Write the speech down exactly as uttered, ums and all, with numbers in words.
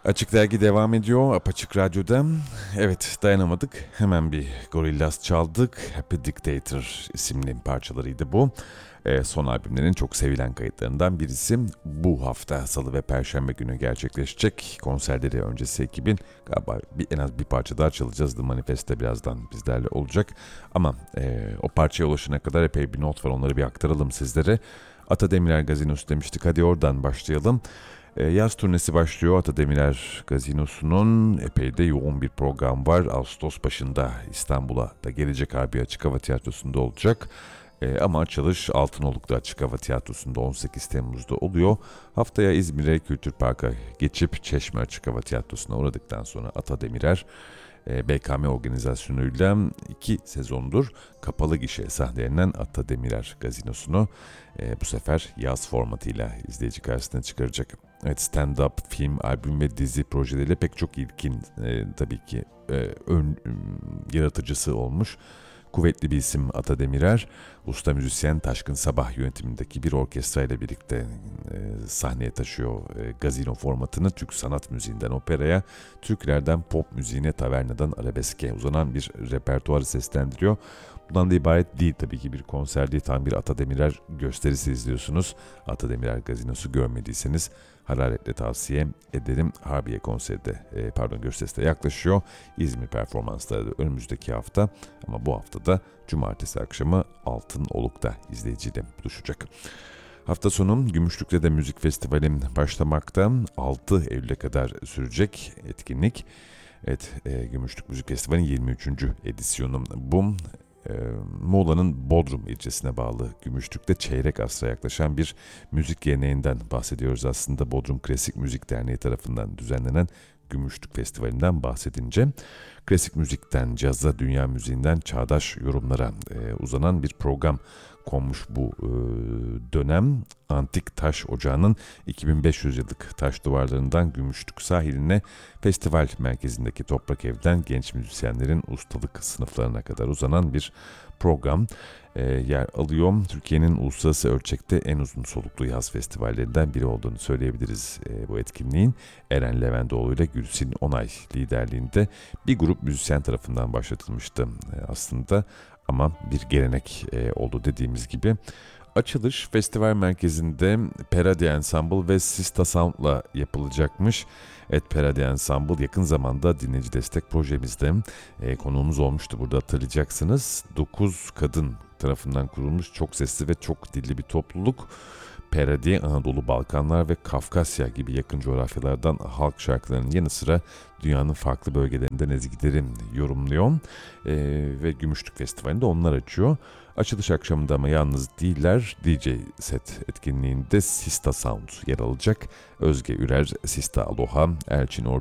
Açık Dergi devam ediyor Apaçık Radyo'da. Evet, dayanamadık. Hemen bir Gorillaz çaldık. Happy Dictator isimli parçalarıydı bu. Ee, son albümlerin çok sevilen kayıtlarından birisi. Bu hafta Salı ve Perşembe günü gerçekleşecek konserleri öncesi ekibin galiba bir, en az bir parça daha çalacağız. The Manifest'te birazdan bizlerle olacak. Ama e, o parçaya ulaşana kadar epey bir not var, onları bir aktaralım sizlere. Ata Demirer Gazinosu demiştik, hadi oradan başlayalım. E, Yaz turnesi başlıyor Ata Demirer Gazinosu'nun. Epey de yoğun bir program var. Ağustos başında İstanbul'a da gelecek, Harbi Açık Hava Tiyatrosu'nda olacak. E, ama açılış Altınoluk'ta Açık Hava Tiyatrosu'nda on sekiz Temmuz'da oluyor. Haftaya İzmir'e Kültür Park'a geçip Çeşme Açık Hava Tiyatrosu'na uğradıktan sonra Ata Demirer e, B K M organizasyonuyla iki sezondur kapalı gişe sahnelerinden Ata Demirer Gazinosu'nu e, bu sefer yaz formatıyla izleyici karşısına çıkaracak. Evet, stand-up, film, albüm ve dizi projeleriyle pek çok ilkin e, tabii ki e, ön e, yaratıcısı olmuş. Kuvvetli bir isim Ata Demirer, usta müzisyen Taşkın Sabah yönetimindeki bir orkestra ile birlikte e, sahneye taşıyor e, gazino formatını. Türk sanat müziğinden operaya, Türklerden pop müziğine, tavernadan arabeske uzanan bir repertuarı seslendiriyor. Bundan da ibaret değil tabii ki, bir konser değil, tam bir Ata Demirer gösterisi izliyorsunuz. Ata Demirer Gazinosu görmediyseniz hararetle tavsiye ederim. Harbiye konseri de e, pardon gösterisi de yaklaşıyor. İzmir performansları da önümüzdeki hafta, ama bu hafta da cumartesi akşamı Altınoluk'ta izleyiciyle buluşacak. Hafta sonu Gümüşlük'te de müzik festivalim başlamakta. altı Eylül'e kadar sürecek etkinlik. Evet, e, Gümüşlük Müzik Festivali'nin yirmi üçüncü edisyonu bu. E, Muğla'nın Bodrum ilçesine bağlı Gümüşlük'te çeyrek asra yaklaşan bir müzik geleneğinden bahsediyoruz aslında. Bodrum Klasik Müzik Derneği tarafından düzenlenen Gümüşlük Festivali'nden bahsedince, klasik müzikten caza, dünya müziğinden çağdaş yorumlara e, uzanan bir program konmuş bu e, dönem. Antik Taş Ocağı'nın iki bin beş yüz yıllık taş duvarlarından Gümüşlük sahiline, festival merkezindeki Toprak Ev'den genç müzisyenlerin ustalık sınıflarına kadar uzanan bir program e, yer alıyor. Türkiye'nin uluslararası ölçekte en uzun soluklu yaz festivallerinden biri olduğunu söyleyebiliriz e, bu etkinliğin. Eren Levendoğlu ile Gülsin Onay liderliğinde bir grup müzisyen tarafından başlatılmıştı e, aslında, ama bir gelenek e, oldu dediğimiz gibi. Açılış festival merkezinde Peradi Ensemble ve Sista Sound'la yapılacakmış. Evet, Peradi Ensemble yakın zamanda dinleyici destek projemizde e, konuğumuz olmuştu, burada hatırlayacaksınız. dokuz kadın tarafından kurulmuş çok sesli ve çok dilli bir topluluk. Peradi, Anadolu, Balkanlar ve Kafkasya gibi yakın coğrafyalardan halk şarkılarının yanı sıra dünyanın farklı bölgelerinden ezgileri yorumluyor. Ee, ve Gümüşlük Festivali'nde onlar açıyor. Açılış akşamında ama yalnız değiller. D J set etkinliğinde Sista Sound yer alacak. Özge Ürer, Sista Aloha, Elçin Orçun